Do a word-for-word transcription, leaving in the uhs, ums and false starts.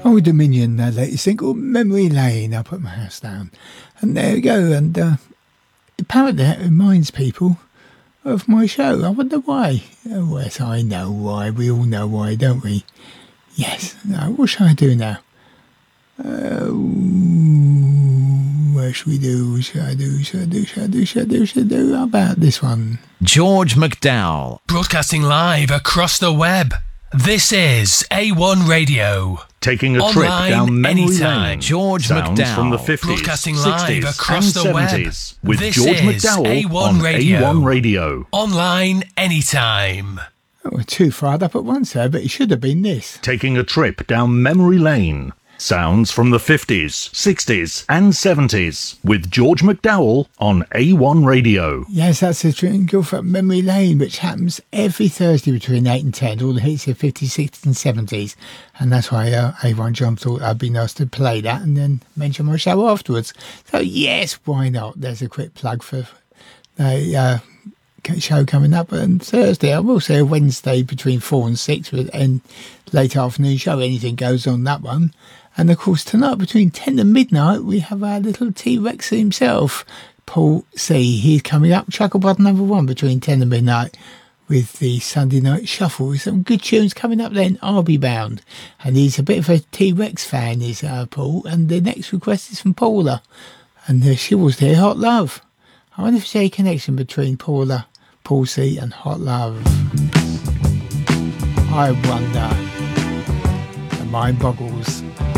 Old Dominion, their latest single, Memory Lane. I put my house down. And there we go. And uh, apparently that reminds people of my show. I wonder why. Oh, yes, I know why. We all know why, don't we? Yes. Now, what shall I do now? Uh, what should we do? What shall I do? Shall I do? Shall I do? Shall I do? Shall I do? How about this one? George McDowell. Broadcasting live across the web. This is A one Radio. Taking a Online trip down memory anytime. lane. George Sounds McDowell. from the fifties, Broadcasting live sixties across and the web. seventies with This George is McDowell A one on Radio. A one Radio. Online anytime. Oh, we're too far up at once there, but it should have been this. Taking a trip down memory lane. Sounds from the fifties, sixties and seventies with George McDowell on A one Radio. Yes, that's a jingle for Memory Lane, which happens every Thursday between eight and ten. All the hits of fifties, sixties and seventies. And that's why uh, A one John thought I'd be nice to play that and then mention my show afterwards. So, yes, why not? There's a quick plug for the uh, show coming up on Thursday. I will say a Wednesday between four and six and late afternoon show. Anything goes on that one. And, of course, tonight between ten and midnight, we have our little T-Rex himself, Paul C. He's coming up, Chucklebud number one, between ten and midnight with the Sunday Night Shuffle. With some good tunes coming up then, I'll Be Bound. And he's a bit of a T-Rex fan, is uh, Paul. And the next request is from Paula. And uh, she was there, Hot Love. I wonder if there's a connection between Paula, Paul C. and Hot Love. I wonder. The mind boggles.